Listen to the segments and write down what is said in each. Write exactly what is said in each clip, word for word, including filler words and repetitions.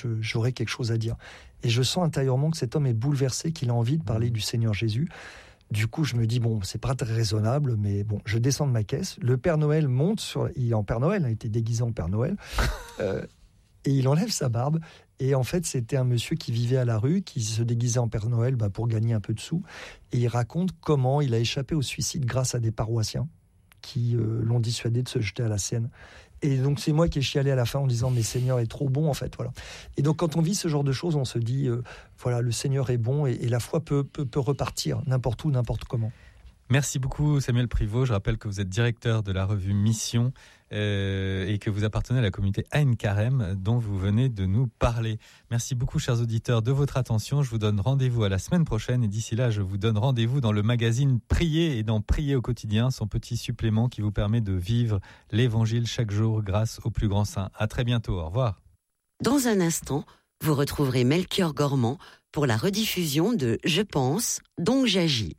je, j'aurai quelque chose à dire. Et je sens intérieurement que cet homme est bouleversé, qu'il a envie de parler du Seigneur Jésus. Du coup, je me dis, bon, c'est pas très raisonnable, mais bon, je descends de ma caisse. Le Père Noël monte sur... Il est en Père Noël, il a été déguisé en Père Noël. euh, et il enlève sa barbe. Et en fait, c'était un monsieur qui vivait à la rue, qui se déguisait en Père Noël bah, pour gagner un peu de sous. Et il raconte comment il a échappé au suicide grâce à des paroissiens qui euh, l'ont dissuadé de se jeter à la Seine. Et donc, c'est moi qui ai chialé à la fin en disant « Mais Seigneur est trop bon, en fait. » Voilà. Et donc, quand on vit ce genre de choses, on se dit euh, « Voilà, le Seigneur est bon et, et la foi peut, peut, peut repartir n'importe où, n'importe comment. » Merci beaucoup Samuel Privot. Je rappelle que vous êtes directeur de la revue Mission euh, et que vous appartenez à la communauté Ein Carême dont vous venez de nous parler. Merci beaucoup chers auditeurs de votre attention. Je vous donne rendez-vous à la semaine prochaine et d'ici là je vous donne rendez-vous dans le magazine Prier et dans Prier au quotidien, son petit supplément qui vous permet de vivre l'évangile chaque jour grâce au plus grand saint. À très bientôt, au revoir. Dans un instant, vous retrouverez Melchior Gormand pour la rediffusion de Je pense, donc j'agis.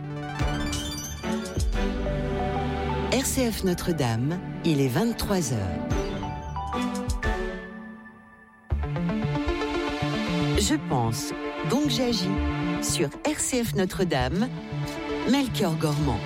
R C F Notre-Dame, il est vingt-trois heures. Je pense, donc j'agis. Sur R C F Notre-Dame, Melchior Gormand.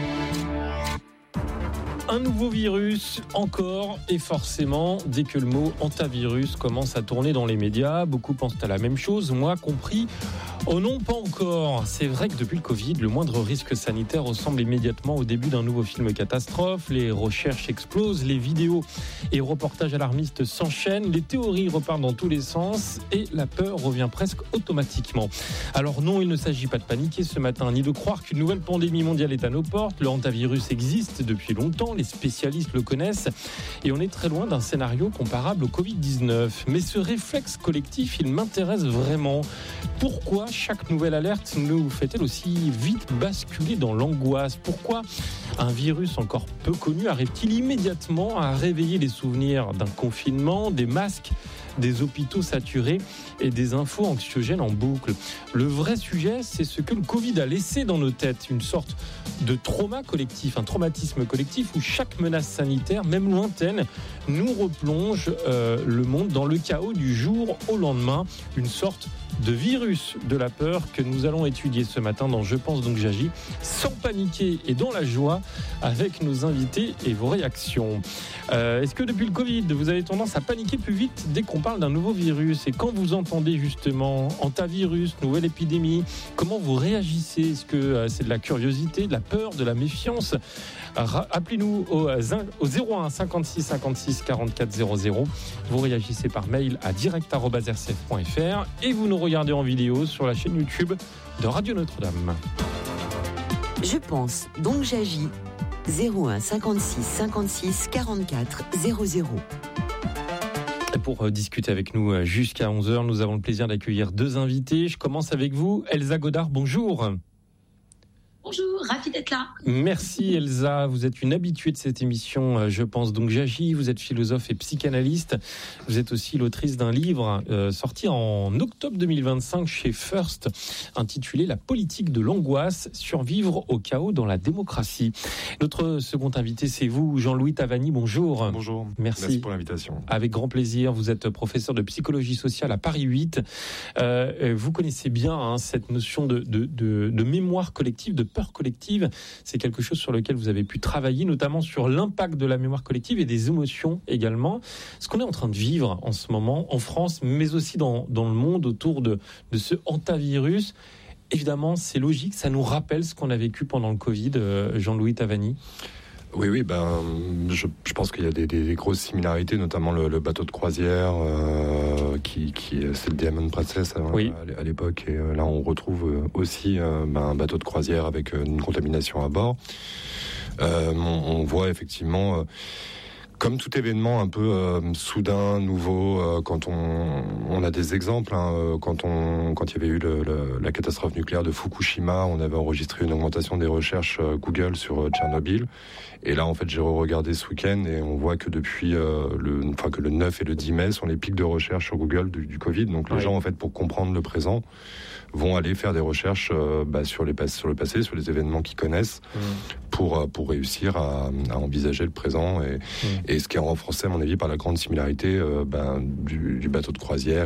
Un nouveau virus, encore et forcément, dès que le mot hantavirus commence à tourner dans les médias, beaucoup pensent à la même chose, moi compris. Oh non, pas encore. C'est vrai que depuis le Covid, le moindre risque sanitaire ressemble immédiatement au début d'un nouveau film catastrophe. Les recherches explosent, les vidéos et reportages alarmistes s'enchaînent, les théories repartent dans tous les sens et la peur revient presque automatiquement. Alors non, il ne s'agit pas de paniquer ce matin, ni de croire qu'une nouvelle pandémie mondiale est à nos portes. Le hantavirus existe depuis longtemps, les spécialistes le connaissent et on est très loin d'un scénario comparable au covid dix-neuf. Mais ce réflexe collectif, il m'intéresse vraiment. Pourquoi chaque nouvelle alerte nous fait-elle aussi vite basculer dans l'angoisse ? Pourquoi un virus encore peu connu arrive-t-il immédiatement à réveiller les souvenirs d'un confinement, des masques, des hôpitaux saturés et des infos anxiogènes en boucle ? Le vrai sujet, c'est ce que le Covid a laissé dans nos têtes, une sorte de trauma collectif, un traumatisme collectif où chaque menace sanitaire, même lointaine, nous replonge euh, le monde dans le chaos du jour au lendemain, une sorte de virus de la peur que nous allons étudier ce matin dans Je pense donc j'agis, sans paniquer et dans la joie avec nos invités et vos réactions. Euh, est-ce que depuis le Covid, vous avez tendance à paniquer plus vite dès qu'on parle d'un nouveau virus ? Et quand vous entendez justement hantavirus, nouvelle épidémie, comment vous réagissez ? Est-ce que euh, c'est de la curiosité, de la peur, de la méfiance ? Ra- Appelez-nous au, au zéro un cinquante-six cinquante-six quarante-quatre zéro zéro. Vous réagissez par mail à direct arobase r c f point f r et vous nous regardez en vidéo sur la chaîne YouTube de Radio Notre-Dame. Je pense, donc j'agis. zéro un cinquante-six cinquante-six quarante-quatre zéro zéro. Pour discuter avec nous jusqu'à onze heures, nous avons le plaisir d'accueillir deux invités. Je commence avec vous, Elsa Godard, bonjour. Bonjour, ravi d'être là. Merci Elsa, vous êtes une habituée de cette émission Je pense donc j'agis, vous êtes philosophe et psychanalyste, vous êtes aussi l'autrice d'un livre euh, sorti en octobre deux mille vingt-cinq chez First, intitulé La politique de l'angoisse, survivre au chaos dans la démocratie. Notre second invité c'est vous, Jean-Louis Tavani, bonjour. Bonjour, merci. merci pour l'invitation. Avec grand plaisir, vous êtes professeur de psychologie sociale à Paris huit, euh, vous connaissez bien hein, cette notion de, de, de, de mémoire collective, de peur collective, c'est quelque chose sur lequel vous avez pu travailler, notamment sur l'impact de la mémoire collective et des émotions également. Ce qu'on est en train de vivre en ce moment en France, mais aussi dans, dans le monde autour de, de ce hantavirus, évidemment, c'est logique, ça nous rappelle ce qu'on a vécu pendant le Covid, euh, Jean-Louis Tavani. Oui, oui, ben, je, je pense qu'il y a des, des, des grosses similarités, notamment le, le bateau de croisière, euh, qui, qui, c'est le Diamond Princess hein, oui. à, à l'époque, et euh, là on retrouve aussi euh, ben, un bateau de croisière avec euh, une contamination à bord. Euh, on, on voit effectivement... Euh, Comme tout événement un peu euh, soudain, nouveau, euh, quand on, on a des exemples, hein, quand on, quand il y avait eu le, le, la catastrophe nucléaire de Fukushima, on avait enregistré une augmentation des recherches euh, Google sur euh, Tchernobyl. Et là, en fait, j'ai re-regardé ce week-end et on voit que depuis euh, le, enfin que le neuf et le dix mai sont les pics de recherche sur Google du, du Covid. Donc les oui. gens, en fait, pour comprendre le présent, vont aller faire des recherches euh, bah, sur, les, sur le passé, sur les événements qu'ils connaissent, mmh. pour, pour réussir à, à envisager le présent. Et, mmh. et ce qui est renforcé, à mon avis, par la grande similarité euh, bah, du, du bateau de croisière